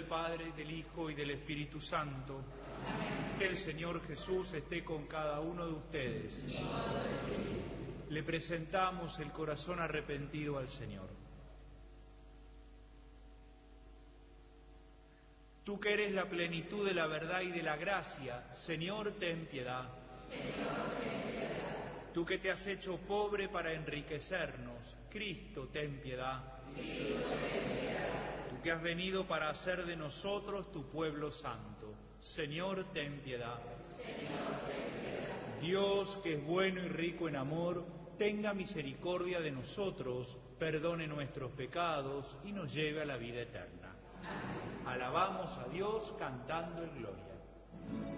Padre, del Hijo y del Espíritu Santo. Amén. Que el Señor Jesús esté con cada uno de ustedes. Le presentamos el corazón arrepentido al Señor. Tú que eres la plenitud de la verdad y de la gracia, Señor, ten piedad. Señor, ten piedad. Tú que te has hecho pobre para enriquecernos, Cristo, ten piedad. Cristo, ten piedad. Tú que has venido para hacer de nosotros tu pueblo santo, Señor, ten piedad. Señor, ten piedad. Dios, que es bueno y rico en amor, tenga misericordia de nosotros, perdone nuestros pecados y nos lleve a la vida eterna. Amén. Alabamos a Dios cantando en gloria.